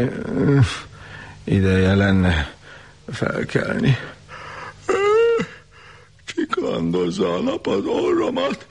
Ideje lenne felkelni. Csiklandozza a nap az orromat.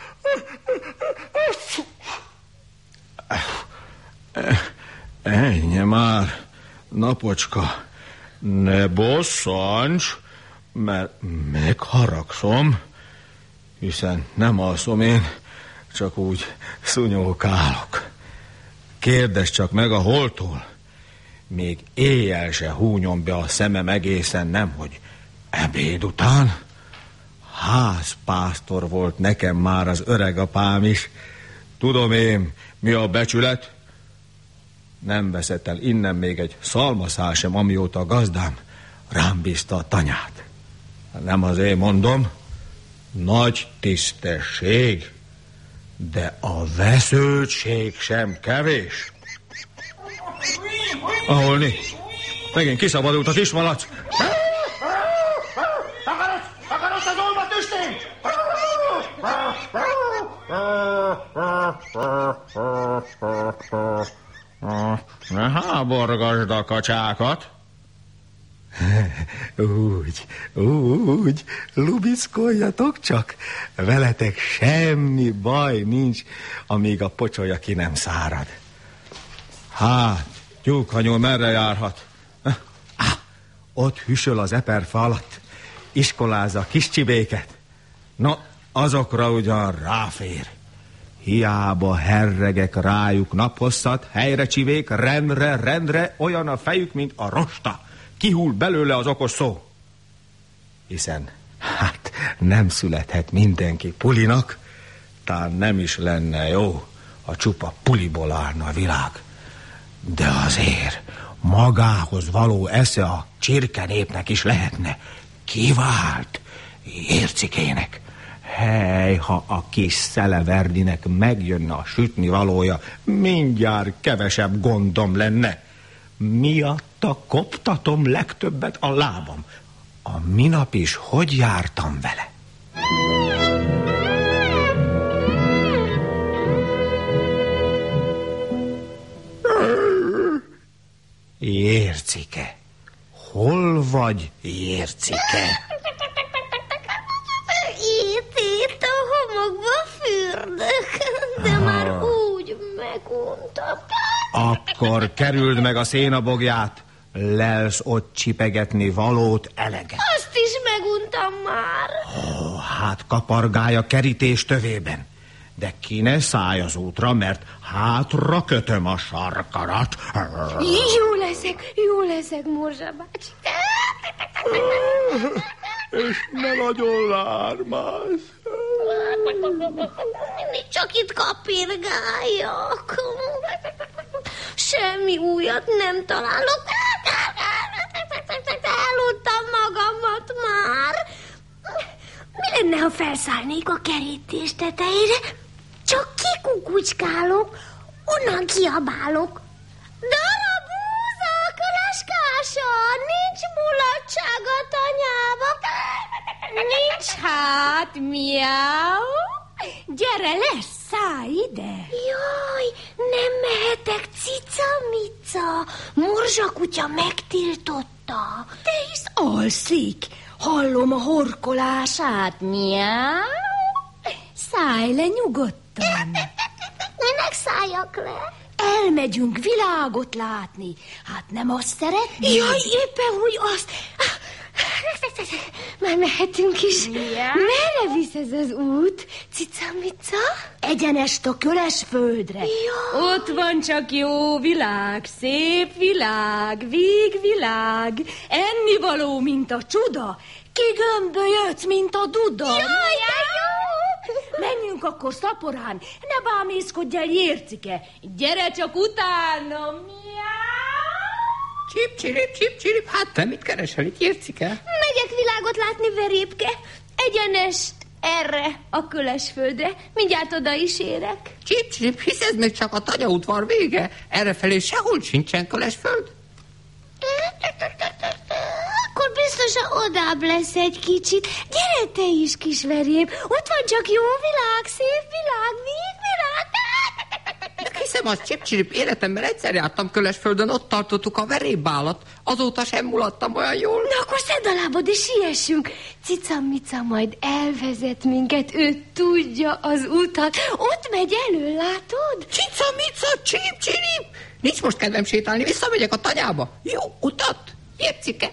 Ennyi már, napocska. Ne bosszants, mert megharagszom, hiszen nem alszom én, csak úgy szunyókálok. Kérdezz csak meg a holtól. Még éjjel se húnyom be a szemem egészen, nemhogy ebéd után. Házpásztor volt nekem már az öregapám is. Tudom én, mi a becsület? Nem veszett el innen még egy szalmaszál sem, amióta a gazdám rám bízta a tanyát. Nem az én mondom, nagy tisztesség, de a vesződtség sem kevés. Aholni, megint kiszabadult a kismalac. Akarodsz az olvat üstényt! Ne háborgasd a kacsákat. Úgy, lubiszkoljatok csak. Veletek semmi baj nincs, amíg a pocsolya ki nem szárad. Hát, tyúkhanyó merre járhat? Ott hüsöl az eperfa alatt. Iskolázza a kis csibéket. No, azokra ugyan ráfér. Hiába herregek rájuk naphosszat, helyre csivék, rendre, olyan a fejük, mint a rosta. Kihull belőle az okos szó. Hiszen, hát nem születhet mindenki pulinak, tán nem is lenne jó, ha csupa puliból állna a világ. De azért magához való esze a csirkenépnek is lehetne. Kivált Ércikének. Hely, ha a kis Szeleverdinek megjönne a sütni valója, mindjárt kevesebb gondom lenne. Miatta koptatom legtöbbet a lábam. A minap is hogy jártam vele? Ércike, hol vagy, Ércike? Itt a homokba fürdök, de már úgy meguntam. Akkor kerüld meg a szénabogját, lelsz ott csipegetni valót elege. Azt is meguntam már. Hát kapargálj a kerítés tövében. De ki ne szállj az útra, mert hátra kötöm a sarkarat. Jó leszek, Morzsa bácsi. És ne nagyon lármász. Csak itt kapirgáljak. Semmi újat nem találok. Eludtam magamat már. Mi lenne, ha felszállnék a kerítés tetejére? Csak kikukucskálok, onnan kiabálok. Darabúza, köreskása, nincs mulatság a tanyába. Nincs hát, miau. Gyere, lesz, szállj ide. Jaj, nem mehetek, cica-mica. Morzsa kutya megtiltotta. De hisz alszik. Hallom a horkolását, miau. Szállj le nyugodtan. Minek szálljak le? Elmegyünk világot látni. Hát nem azt szeretnéd? Jaj, éppen úgy azt. Már mehetünk is. Ja. Merre visz ez az út, cica-mica? Egyenest a Kölesföldre. Ja. Ott van csak jó világ, szép világ, végvilág. Ennivaló, mint a csuda, kigömbölyödsz, mint a duda. Jaj, de jó! Menjünk akkor szaporán, ne bámészkodj el, Jércike. Gyere csak utána, Csip, hát te mit keresel itt, Jércike? Megyek világot látni, Verépke. Egyenest erre a Kölesföldre. Mindjárt oda is érek. Csip, hisz ez még csak a tanyaudvar vége. Errefelé sehol sincsen Kölesföld. Akkor biztosan odább lesz egy kicsit. Gyere te is, kis Verép. Ott van csak jó világ, szép világ, végvilág. De hisz Hiszem, az Csip-Csirip, életemben egyszer jártam Kölesföldön, ott tartottuk a verébálat. Azóta sem mulattam olyan jól. Na akkor szedd a lábad és siessünk. Cica-mica majd elvezet minket, ő tudja az utat. Ott megy elő, látod? Cica-mica, Csip-Csirip! Nincs most kedvem sétálni, visszamegyek a tanyába. Jó utat, Ércike!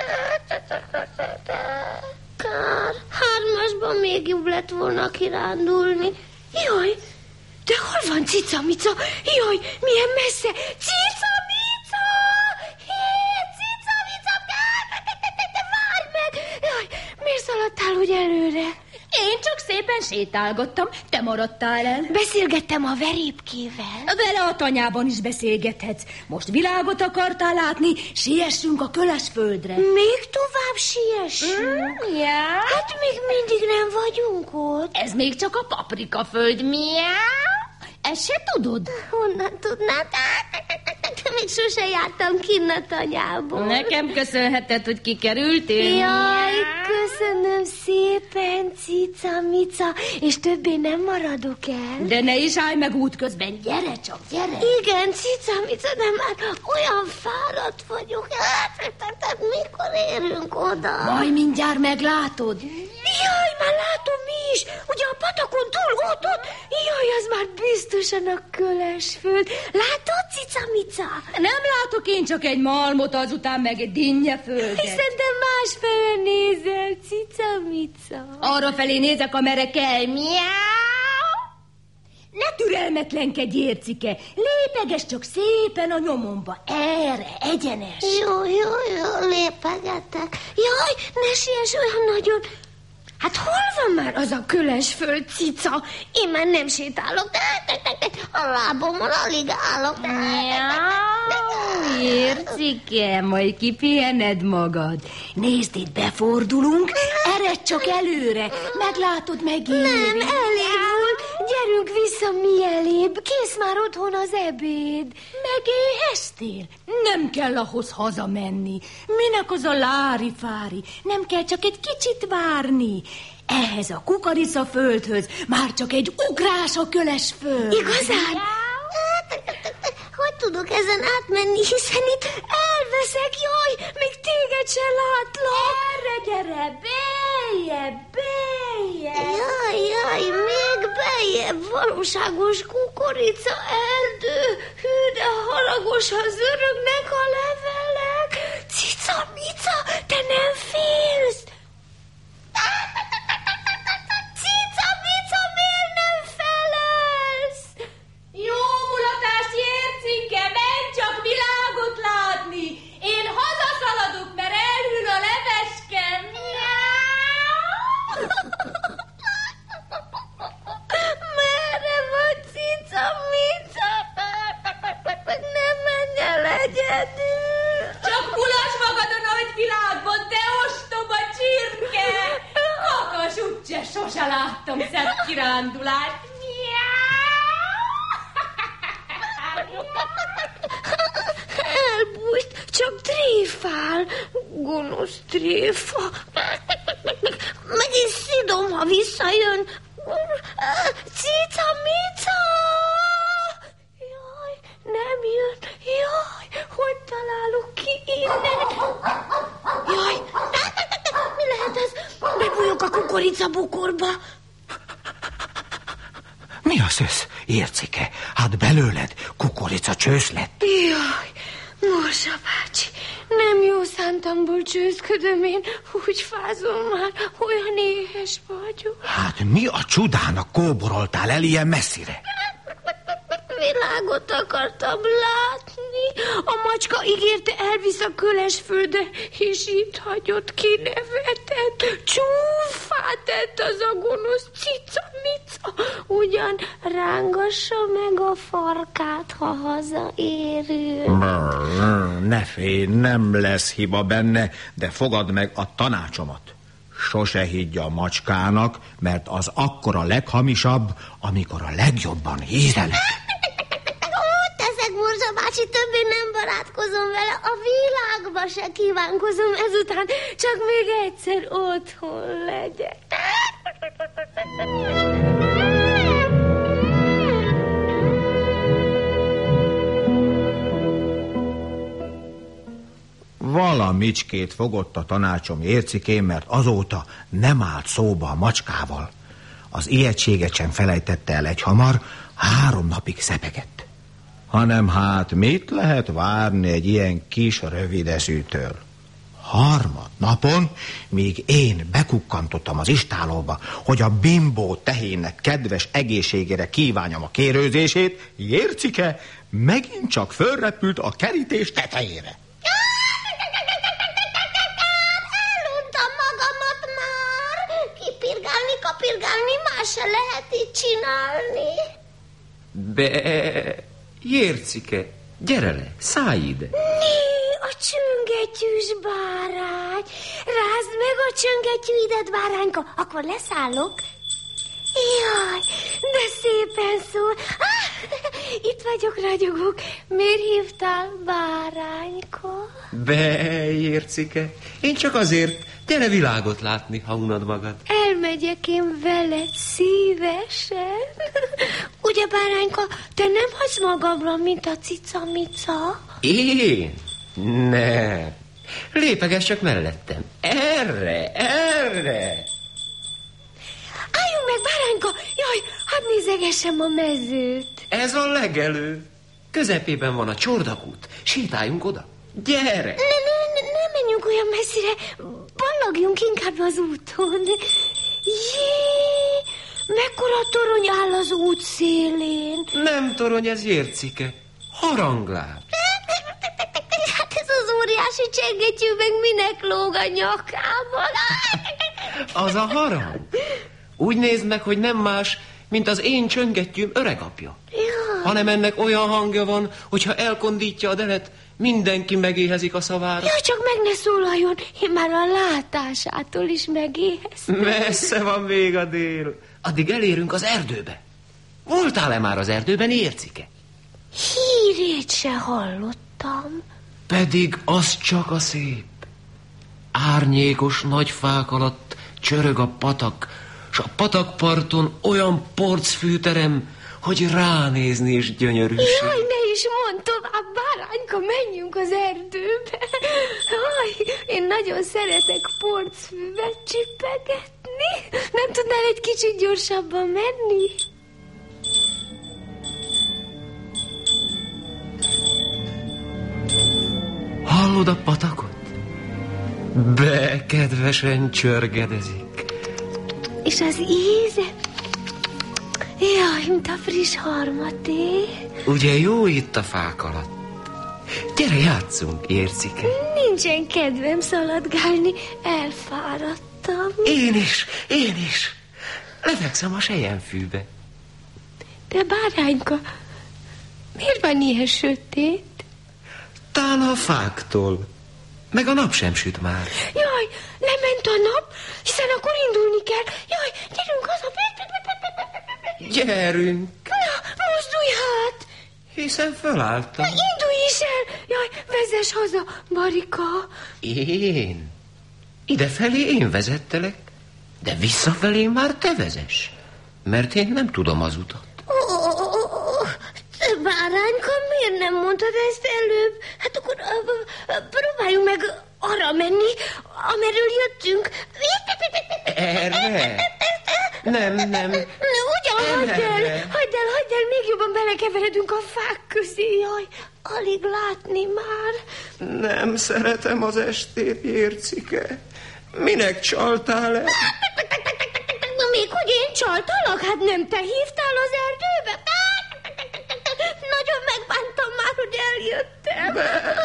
Kár, 3-asban még jobb lett volna kirándulni. Jaj, de hol van Cica-mica? Jaj, milyen messze! Cica-mica! Hé, Cica-mica! Várj meg! Jaj, miért szaladtál úgy előre? Én csak szépen sétálgattam, te maradtál el. Beszélgettem a verépkével. Vele a tanyában is beszélgethetsz. Most világot akartál látni, siessünk a Kölesföldre. Még tovább siessünk? Ja. Hát még mindig nem vagyunk ott. Ez még csak a paprikaföld. Miau. Ezt se tudod? Honnan tudnád? Még sose jártam kinn a tanyából. Nekem köszönheted, hogy kikerültél. Jaj, köszönöm szépen, Cica-mica, és többé nem maradok el. De ne is állj meg útközben, gyere csak, gyere. Igen, Cica-mica, de már olyan fáradt vagyok. Mikor érünk oda? Majd mindjárt meglátod. Jaj, már látom mi is. Ugye a patakon túl ott. Jaj, az már biztosan a Kölesföld. Látod, Cica-mica? Nem látok én csak egy malmot, azután meg egy dinnyeföldet. Hiszen te másfelé nézel, Cica-mica. Arra felé nézek, amerre kell. Miau! Ne türelmetlenkedj, Ércike. Lépeges csak szépen a nyomomba. Erre, egyenes. Jó, lépegetek. Jaj, ne siess olyan nagyon. Hát hol van már az a Kölesföld, Cica? Én már nem sétálok. A lábomon alig állok. Ércike, majd kipihened magad. Nézd, itt befordulunk, eredj csak előre. Meglátod, megéri. Nem, elég volt. Gyerünk vissza mielébb. Kész már otthon az ebéd. Megéheztél? Nem kell ahhoz hazamenni. Minek az a lári-fári? Nem kell csak egy kicsit várni. Ehhez a kukoricaföldhöz már csak egy ugrás a Kölesföld. Igazán? Hogy tudok ezen átmenni, hiszen itt elveszek, jaj, még téged se látlak. Erre gyere, beljebb. Jaj, még beljebb, valóságos kukorica erdő. Hű, de haragos, ha zörögnek a levelek. Cica-mica, te nem félsz? Cica-mica, miért nem felelsz? Jó mulatás, Ércike, menj csak világot látni. Én hazaszaladok, mert elhűl a leveske. Merre vagy, Cica-mica? Nem menj el egyedül. Csak mulasd magad a nagyvilágban, te ostoba csirke! Kakas úgyse sose láttam szebb kirándulást. Elbújt, csak tréfál. Gonosz tréfa. Meg is szidom, ha visszajön. Cica-mica! Jaj, nem jön. Jaj, hogy találok ki innen? Jaj, mi lehet ez? Bebújok a kukoricabokorba. Mi a szösz, Ércike? Hát belőled kukorica csősz lett. Jaj, Morsa bácsi, nem jó szántamból csőzködöm én, úgy fázom már, olyan éhes vagyok. Hát mi a csudának kóboroltál el ilyen messzire? Világot akartam látni. A macska ígérte, elvisz a Kölesföldre, és itt hagyott, kinevetett. Csúfát tett az a gonosz Cica-mica. Ugyan rángassa meg a farkát, ha hazaérünk. Ne félj, nem lesz hiba benne, de fogad meg a tanácsomat. Sose higgy a macskának, mert az akkor a leghamisabb, amikor a legjobban hízelek. Teszek, Morsa bácsi, többé nem barátkozom vele, a világba se kívánkozom ezután, csak még egyszer otthon legyek. Valamicskét fogott a tanácsom, Ércikém, mert azóta nem állt szóba a macskával. Az ijegységet sem felejtette el egyhamar, 3 napig szepegett. Hanem hát mit lehet várni egy ilyen kis rövideszűtől? 3. napon, míg én bekukkantottam az istálóba, hogy a bimbó tehének kedves egészségére kívánjam a kérőzését, Ércike megint csak fölrepült a kerítés tetejére. Eluntam magamat már. Kipirgálni, kapirgálni, más se lehet így csinálni. Ércike, gyere le, szállj ide. A csöngetyűs bárány. Rázd meg a csöngetyűidet, bárányka, akkor leszállok. Jaj, de szépen szól. Itt vagyok, ragyogok. Miért hívtál, bárányka? Ércike, én csak azért, gyere világot látni, ha unod magad. Elmegyek én veled szívesen. Ugye, bárányka, te nem hagysz magamra, mint a cica-mica? Én? Nem. Lépeges csak mellettem. Erre. Álljunk meg, bárányka! Jaj, hadd nézegessem a mezőt. Ez a legelő. Közepében van a csordakút. Sétáljunk oda. Gyere! Ne menjünk olyan messzire. Ballagjunk inkább az úton. Jé, mekkora torony áll az út szélén. Nem torony, ez Ércike. Harangláb. Hát ez az óriási csengetyű meg minek lóg a nyakában? Az a harang. Úgy nézd meg, hogy nem más, mint az én csöngettyűm öregapja. Hanem ennek olyan hangja van, hogyha elkondítja a delet, mindenki megéhezik a szavára. Ja, csak meg ne szólaljon, én már a látásától is megéheztem. Messze van még a dél. Addig elérünk az erdőbe. Voltál-e már az erdőben, Ércike? Hírét se hallottam. Pedig az csak a szép. Árnyékos nagy fák alatt csörög a patak, s a patakparton olyan porcfűterem, hogy ránézni is gyönyörűség. Jaj, ne is mondd tovább, bárányka, menjünk az erdőbe. Jaj, én nagyon szeretek porcfűvet csipegetni. Nem tudnál egy kicsit gyorsabban menni? Hallod a patakot? Kedvesen csörgedezik. És az íze? Jaj, mint a friss harmaté. Ugye jó itt a fák alatt? Gyere, játszunk, Ércike. Nincsen kedvem szaladgálni, elfáradtam. Én is. Lefekszem a selyemfűbe. De bárányka, miért van ilyen sötét? Tán a fáktól. Meg a nap sem süt már. Jaj, lement a nap, hiszen akkor indulni kell. Jaj, gyerünk haza. Gyerünk. Na, mozdulj hát. Hiszen fölálltam. Indulj is el. Jaj, vezess haza, Barika. Én? Idefelé én vezettelek, de visszafelé már te vezess. Mert én nem tudom az utat. Bárányka, miért nem mondtad ezt előbb? Hát akkor próbáljunk meg arra menni, amerről jöttünk. Erre? Nem. Hagyd el, még jobban belekeveredünk a fák közé, jaj, alig látni már. Nem szeretem az estét, Ércike. Minek csaltál el? Még hogy én csaltalak? Hát nem te hívtál az erdőbe? Nagyon megbántam már, hogy eljöttem.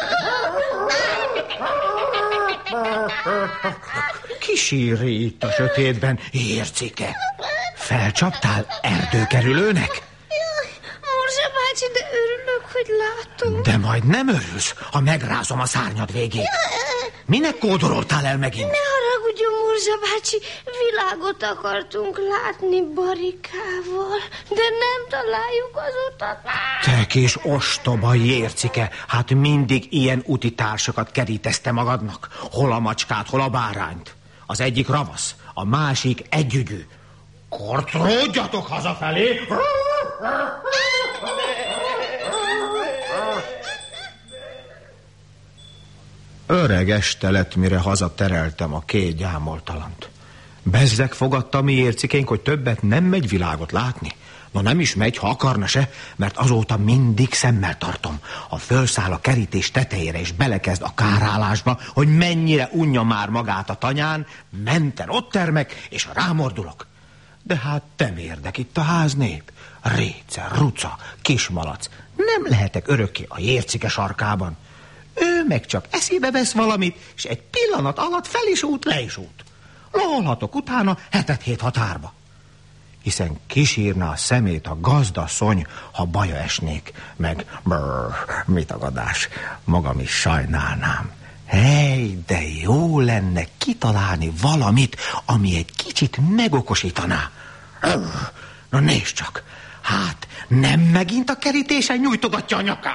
Ki sírj itt a sötétben, Ércike? Felcsaptál erdőkerülőnek? Morzsa bácsi, de örülök, hogy látom. De majd nem örülsz, ha megrázom a szárnyad végét. Minek kódololtál el megint? Ne haragudjon, Morzsa bácsi, világot akartunk látni Barikával, de nem találjuk az utat. Te kis ostoba, Ércike, hát mindig ilyen úti társakat kerítezte magadnak. Hol a macskát, hol a bárányt. Az egyik ravasz, a másik együgyű. Kortródjatok hazafelé! Öreg este lett, mire hazatereltem a 2 gyámoltalant. Bezzeg fogadta mi ércikénk, hogy többet nem megy világot látni. No nem is megy, ha akarna se, mert azóta mindig szemmel tartom. Ha fölszáll a kerítés tetejére és belekezd a kárálásba, hogy mennyire unja már magát a tanyán, menten ott termek, és rámordulok. De hát nem érdek itt a háznép. Réce, ruca, kismalac. Nem lehetek örökké a jércike sarkában. Ő meg csak eszébe vesz valamit, és egy pillanat alatt fel is út, le is út. Loholhatok utána 7-7 határba. Hiszen kisírna a szemét a gazdasszony, ha baja esnék, meg mit agadás, magam is sajnálnám. Hely, de jó lenne kitalálni valamit, ami egy kicsit megokosítaná. Na nézd csak, hát nem megint a kerítésen nyújtogatja a nyakát.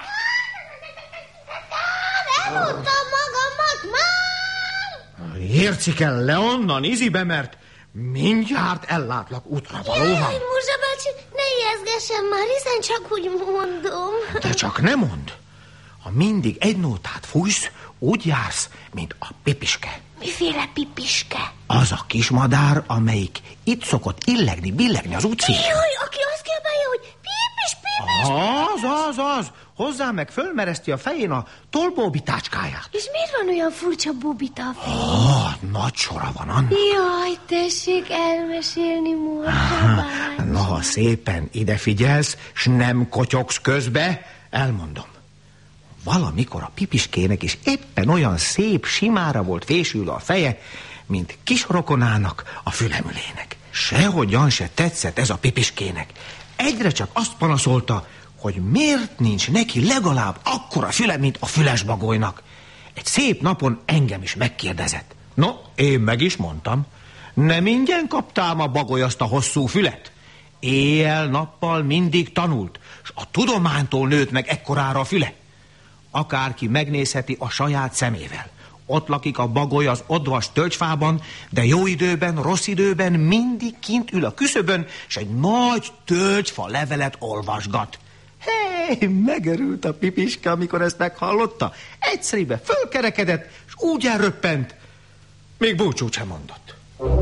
Elmondtam magamat már! Ércike, le onnan, izibe, mert mindjárt ellátlak útra valóban. Jaj, Murzsa bácsi, ne ijeszgessen már, hiszen csak úgy mondom. De csak ne mondd. Ha mindig egy nótát fújsz, úgy jársz, mint a pipiske. Miféle pipiske? Az a kismadár, amelyik itt szokott illegni, billegni az útszín. Jaj, aki azt kiabálja, hogy pipis, pipis. Az. Hozzá meg fölmereszti a fején a tolbóbitácskáját. És miért van olyan furcsa bubita a fején? Nagy sora van annak. Jaj, tessék elmesélni, Murzsa bácsi. Na, ha szépen ide figyelsz, s nem kotyogsz közbe, elmondom. Valamikor a pipiskének is éppen olyan szép simára volt fésülve a feje, mint kis rokonának a fülemülének. Sehogyan se tetszett ez a pipiskének. Egyre csak azt panaszolta, hogy miért nincs neki legalább akkora füle, mint a fülesbagolynak. Egy szép napon engem is megkérdezett. No, én meg is mondtam. Nem ingyen kaptám a bagoly azt a hosszú fület? Éjjel-nappal mindig tanult, s a tudománytól nőtt meg ekkorára a füle. Akárki megnézheti a saját szemével. Ott lakik a bagoly az odvas tölgyfában, de jó időben, rossz időben mindig kint ül a küszöbön, s egy nagy tölgyfa levelet olvasgat. Hé, megörült a pipiske, amikor ezt meghallotta. Egyszerűen fölkerekedett, és úgy elröppent, még búcsút sem mondott.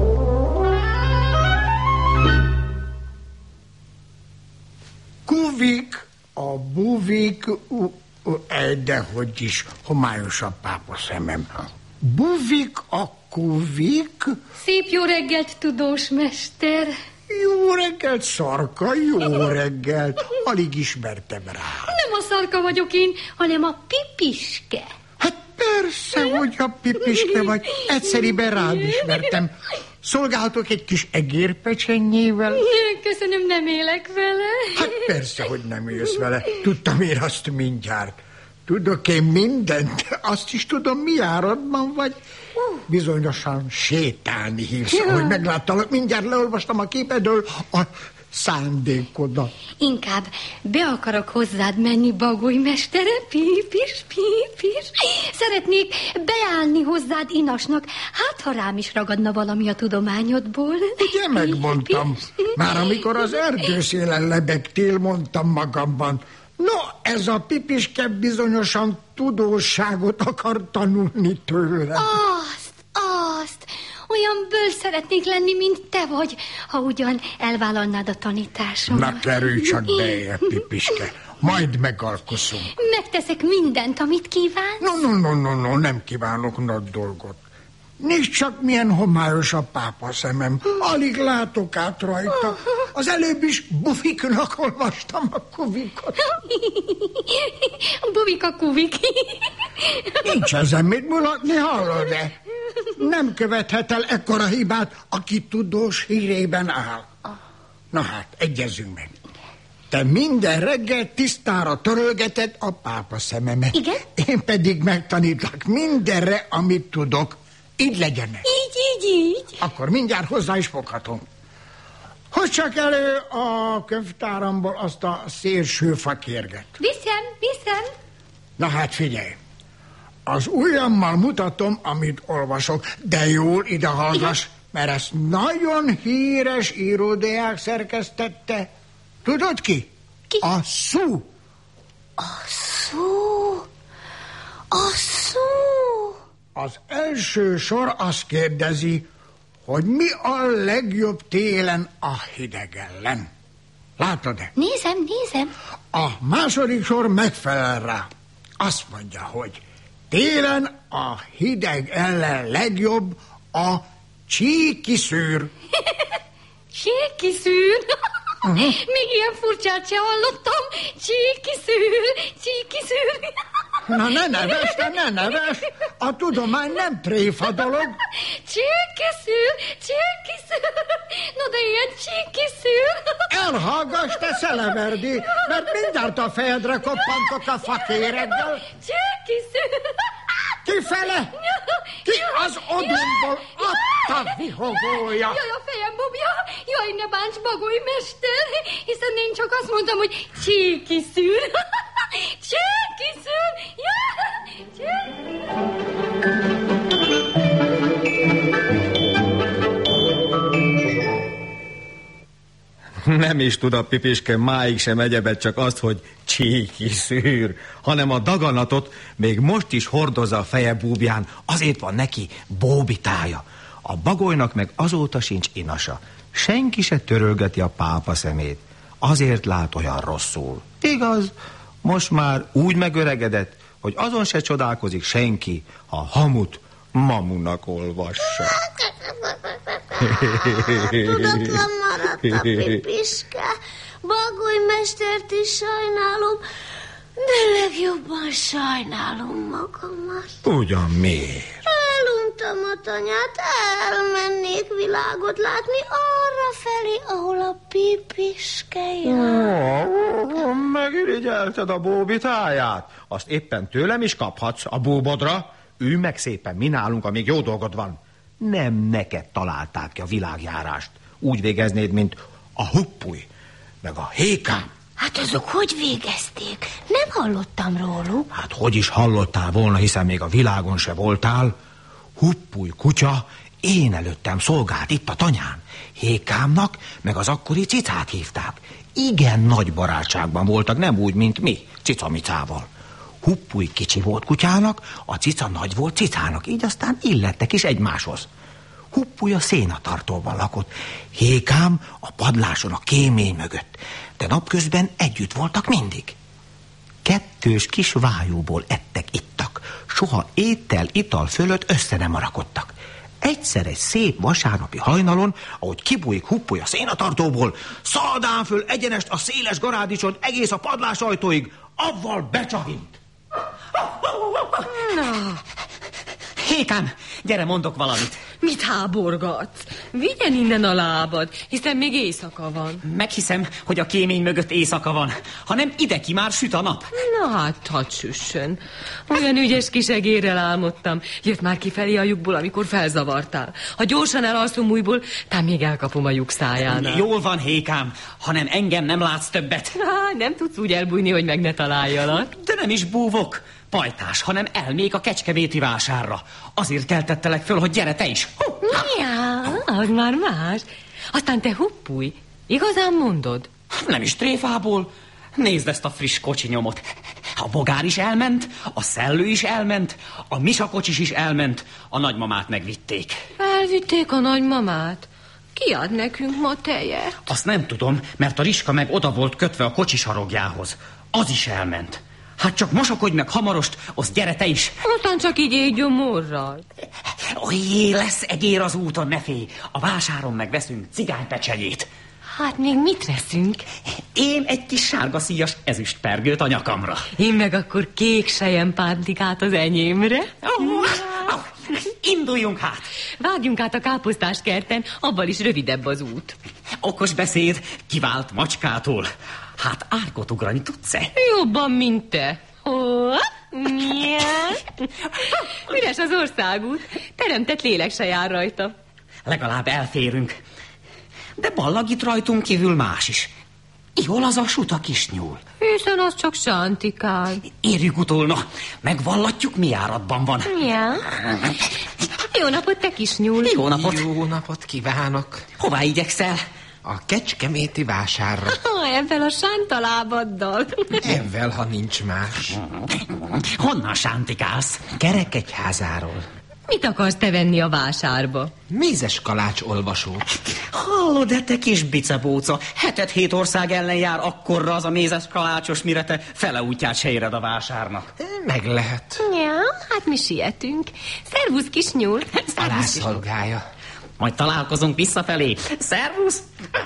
Kuvik, a buvik, dehogy is, homályos a pápa szemem. Buvik, a kuvik. Szép jó reggelt, tudós mester. Jó reggelt, Szarka, jó reggelt. Alig ismertem rá. Nem a Szarka vagyok én, hanem a pipiske. Hát persze, hogy a pipiske vagy. Egyszerűen rád ismertem. Szolgálhatok egy kis egérpecsennyével? Köszönöm, nem élek vele. Hát persze, hogy nem élsz vele. Tudtam én azt mindjárt. Tudok én mindent. Azt is tudom, mi áradban vagy. Bizonyosan sétálni hívsz, ahogy megláttalak. Mindjárt leolvastam a képedől a szándékodat. Inkább be akarok hozzád menni, bagolymestere, pipis. Szeretnék beállni hozzád inasnak, hát ha rám is ragadna valami a tudományodból. Ugye megmondtam, már amikor az erdőszélen lebegtél, mondtam magamban, no, ez a pipiske bizonyosan tudósságot akar tanulni tőle. Azt, olyan bölcs szeretnék lenni, mint te vagy, ha ugyan elvállalnád a tanításomat. Na, kerülj csak bejebb, pipiske, majd megalkoszunk. Megteszek mindent, amit kívánsz. No, nem kívánok nagy dolgot. Nézd csak, milyen homályos a pápa szemem. Alig látok át rajta. Az előbb is bufiknak olvastam a kuvikot. Buvika kuvik. Nincs ezen mit mulatni, hallod-e? Nem követhet el ekkora hibát, aki tudós hírében áll. Na hát, egyezzünk meg. Te minden reggel tisztára törölgeted a pápa szememet. Igen? Én pedig megtanítlak mindenre, amit tudok. Így legyen. Így. Akkor mindjárt hozzá is foghatom. Hozd csak elő a könyvtáramból azt a szélső fakérget. Viszem. Na hát figyelj. Az ujjammal mutatom, amit olvasok, de jól ide hallgass, mert ezt nagyon híres íródeák szerkesztette. Tudod ki? Ki? A Szú. A szó. Az első sor azt kérdezi, hogy mi a legjobb télen a hideg ellen. Látod-e? Nézem. A második sor megfelel rá. Azt mondja, hogy télen a hideg ellen legjobb a csíkiszűr. Csíkiszűr? Még ilyen furcsát se hallottam. Csíkiszűr. Na, ne neves, a tudomány nem tréfa dolog. Csíkiszűr. No, de ilyen csíkiszűr. Elhallgass, te szeleverdi, mert mindjárt a fejedre koppantok a fakéreggel. Csíkiszűr. Kifele! Ki az odumból adta vihogója? Jaj, a fejem bobja. Jaj, ne bánts, Bagoly mester, hiszen én csak azt mondtam, hogy csíkiszűr. Csíkiszűr. Nem is tud a Pipiske máig sem egyebet, csak azt, hogy csíkiszűr, hanem a daganatot még most is hordozza a feje búbján, azért van neki bóbitája. A Bagolynak meg azóta sincs inasa. Senki se törölgeti a pápa szemét. Azért lát olyan rosszul. Igaz, most már úgy megöregedett, hogy azon se csodálkozik senki, ha hamut mamunak olvassa. Tudatlan maradt a Pipiske. Bagoly mestert is sajnálom, de legjobban sajnálom magamat. Ugyan miért? Eluntam a tanyát, elmennék világot látni arra felé, ahol a Pipiske jár. Megirigyelted a bóbitáját. Azt éppen tőlem is kaphatsz, a búbodra. Ülj meg szépen, mi nálunk, amíg jó dolgod van. Nem neked találták ki a világjárást. Úgy végeznéd, mint a Huppuly, meg a Hékám. Hát azok hogy végezték? Nem hallottam róluk. Hát hogy is hallottál volna, hiszen még a világon se voltál. Huppuly kutya én előttem szolgált itt a tanyán. Hékámnak meg az akkori Cicát hívták. Igen nagy barátságban voltak, nem úgy, mint mi, Cicamicával. Huppuly kicsi volt kutyának, a Cica nagy volt Cicának, így aztán illettek is egymáshoz. Huppuly a szénatartóban lakott, Hékám a padláson a kémény mögött, de napközben együtt voltak mindig. Kettős kis vájúból ettek-ittak, soha étel-ital fölött össze nem marakodtak. Egyszer egy szép vasárnapi hajnalon, ahogy kibújik Huppuly a szénatartóból, szaladán föl egyenest a széles garádicson egész a padlás ajtóig, avval becsavint. Na, Hékám, gyere, mondok valamit. Mit háborgatsz? Vigyen innen a lábad, hiszen még éjszaka van. Meghiszem, hogy a kémény mögött éjszaka van, hanem ide ki már süt a nap. Na hát, hadd süssön. Olyan ügyes kis egérrel álmodtam. Jött már kifelé a lyukból, amikor felzavartál. Ha gyorsan elalszom újból, tám még elkapom a lyuk szájánál. Jól van, Hékám, hanem engem nem látsz többet. Nem tudsz úgy elbújni, hogy meg ne találjalak. De nem is búvok, pajtás, hanem elmék a Kecskeméti vásárra. Azért keltettelek föl, hogy gyere te is. Az már más. Aztán te Huppuly, igazán mondod? Nem is tréfából. Nézd ezt a friss kocsinyomot. A bogár is elment, a szellő is elment, a misakocsis is elment, a nagymamát megvitték. Elvitték a nagymamát? Ki ad nekünk ma tejet? Azt nem tudom, mert a Riska meg oda volt kötve a kocsisarogjához. Az is elment. Hát csak mosakodj meg hamarost, azt gyere te is. Aztán csak így égy gyomorral. Olyé, lesz egér az úton, ne félj. A vásáron meg veszünk cigánypecsenyét. Hát még mit veszünk? Én egy kis sárga szíjas ezüstpergőt a nyakamra. Én meg akkor kék selyempántikát az enyémre. Induljunk hát. Vágjunk át a káposztás kerten, abban is rövidebb az út. Okos beszéd, kivált macskától. Hát árkot ugrani tudsz-e? Jobban, mint te. Üres az országút, teremtett lélek se jár rajta. Legalább elférünk. De ballag itt rajtunk kívül más is. Hol az a suta kisnyúl? Hiszen az csak Sántikád. Érjük utol, na, megvallatjuk, mi járatban van. Ja. Jó napot, te kisnyúl. Jó napot. Jó napot kívánok. Hová igyekszel? A Kecskeméti vásárra. Ebben a sántalábaddal. Ebben, ha nincs más. Honnan sántikálsz? Kerekegyházáról. Mit akarsz te venni a vásárba? Mézes kalács olvasó. Hallod, de te kis bicebóca, 7 ország ellen jár akkorra az a mézes kalácsos, mire te fele útját se éred a vásárnak. Meg lehet. Ja, hát mi sietünk. Szervusz, kis nyúl. Alá szolgálja. Majd találkozunk visszafelé. Szervusz!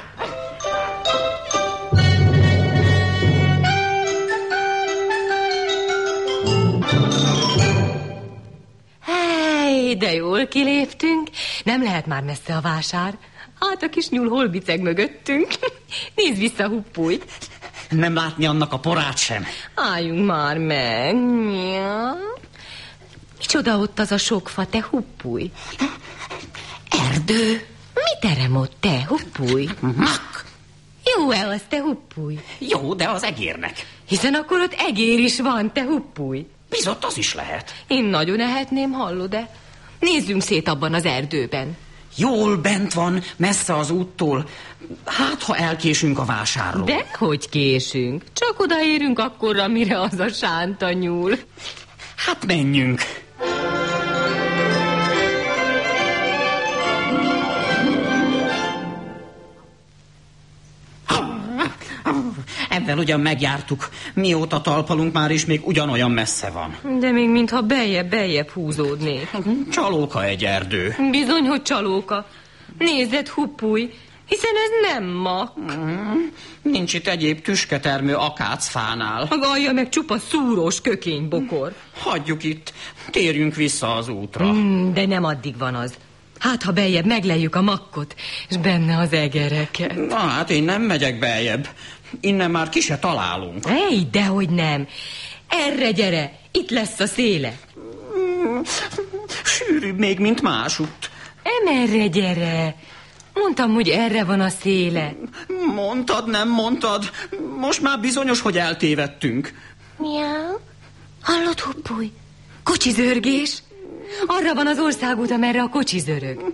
Hely, de jól kiléptünk. Nem lehet már messze a vásár. Hát a kis nyúl hol biceg mögöttünk. Nézd vissza, Huppúj. Nem látni annak a porát sem. Álljunk már meg. Ja. Micsoda ott az a sok fa, te Huppúj? Erdő. Mit terem ott, te Huppúj? Mak. Jó-e az, te Huppúj? Jó, de az egérnek. Hiszen akkor ott egér is van, te Huppúj. Bizott az is lehet. Én nagyon ehetném, hallod-e? Nézzünk szét abban az erdőben. Jól bent van, messze az úttól. Hát, ha elkésünk a vásárról. Dehogy késünk. Csak odaérünk akkorra, mire az a sánta nyúl. Hát menjünk. Ebben ugyan megjártuk. Mióta talpalunk már is, még ugyanolyan messze van. De még mintha beljebb húzódnék. Csalóka egy erdő. Bizony, hogy csalóka. Nézzed, Huppúj, hiszen ez nem mak. Nincs itt egyéb tüsketermő akácfánál. A galja meg csupa szúrós kökénybokor. Hagyjuk itt, térjünk vissza az útra. De nem addig van az. Hát, ha beljebb megleljük a makkot, és benne az egereket. Na, hát én nem megyek beljebb. Innen már ki se találunk. Ej, dehogy nem. Erre gyere, itt lesz a széle. Sűrűbb még, mint másutt. Emerre gyere. Mondtam, hogy erre van a széle. Mondtad, nem mondtad. Most már bizonyos, hogy eltévedtünk. Miau. Hallod, Huppúj? Kocsizörgés. Arra van az országút, amerre a kocsi zörög.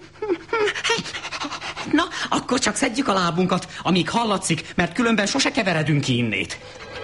Na, akkor csak szedjük a lábunkat, amíg hallatszik, mert különben sose keveredünk ki innét.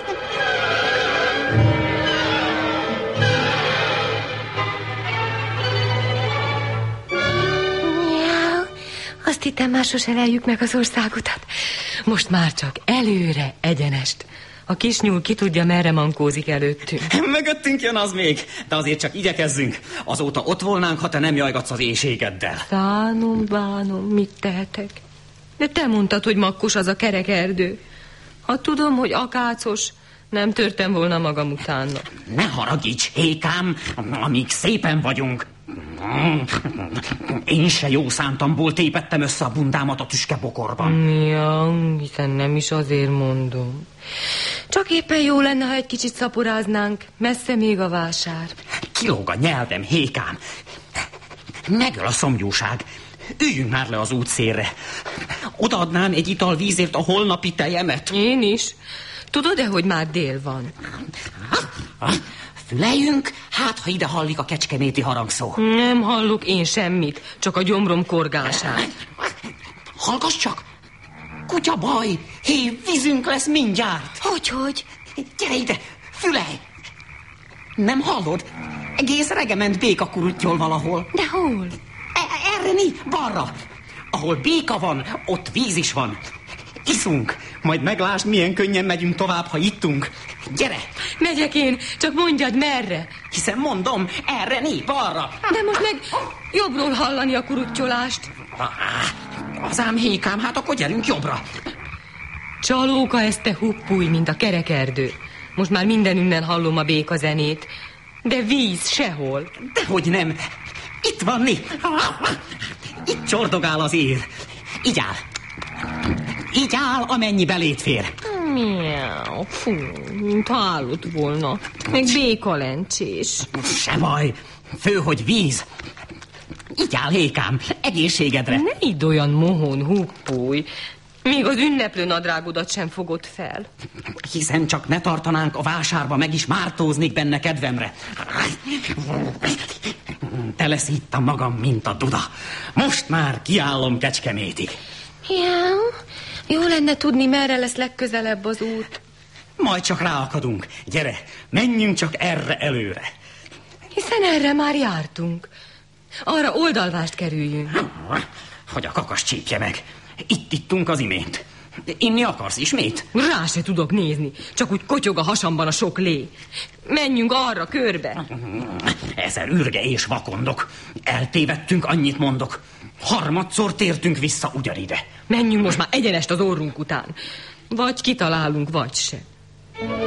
Miau. Azt hittem, már sose leljük meg az országutat. Most már csak előre, egyenest. A kis nyúl ki tudja, merre mankózik előttünk. Mögöttünk jön az még, de azért csak igyekezzünk. Azóta ott volnánk, ha te nem jajgatsz az éhségeddel. Bánom, mit tehetek? De te mondtad, hogy makkos az a kerek erdő. Ha tudom, hogy akácos, nem törtem volna magam utána. Ne haragudj, Hékám, amíg szépen vagyunk. Én se jó szántamból tépettem össze a bundámat a tüskebokorban. Ja, hiszen nem is azért mondom. Csak éppen jó lenne, ha egy kicsit szaporáznánk. Messze még a vásár. Kilóg a nyelvem, Hékám. Megöl a szomjúság. Üljünk már le az útszélre. Odaadnám egy ital vízért a holnapi tejemet. Én is. Tudod-e, hogy már dél van? Füleljünk, hát ha ide hallik a kecskeméti harangszó. Nem hallok én semmit, csak a gyomrom korgását. Hallgass csak! Kutya baj! Hé, vízünk lesz mindjárt! Hogy? Gyere ide, fülelj! Nem hallod? Egész regement béka kuruttyol valahol. De hol? Erre mi? Balra! Ahol béka van, ott víz is van. Iszunk, majd meglásd, milyen könnyen megyünk tovább, ha ittunk. Gyere! Megyek én, csak mondjad merre. Hiszen mondom, erre né, balra. De most meg jobbról hallani a kuruttyolást. Az ám, Hékám, hát akkor gyerünk jobbra. Csalóka ez, te Huppúj, mint a kerekerdő. Most már mindenünnen hallom a béka zenét. De víz sehol. Dehogy nem. Itt van né. Itt csordogál az ér. Így áll. Így áll, amennyi belét fér. Miau, fú, mint hálott volna. Meg békalencsés. Se baj, fő, hogy víz. Így áll, Hékám, egészségedre. Ne idd olyan mohón, Huppúj. Még az ünneplő nadrágodat sem fogod fel. Hiszen csak ne tartanánk a vásárba, meg is mártóznék benne kedvemre. Teleszíttam magam, mint a duda. Most már kiállom Kecskemétig. Miau, jó lenne tudni, merre lesz legközelebb az út. Majd csak ráakadunk. Gyere, menjünk csak erre előre. Hiszen erre már jártunk. Arra oldalvást kerüljünk. Hogy a kakas csípje meg. Itt ittunk az imént. Inni akarsz ismét? Rá se tudok nézni. Csak úgy kotyog a hasamban a sok lé. Menjünk arra körbe. Ezer ürge és vakondok. Eltévedtünk, annyit mondok. Harmadszor tértünk vissza ugyanide. Menjünk most már egyenest az orrunk után. Vagy kitalálunk, vagy se.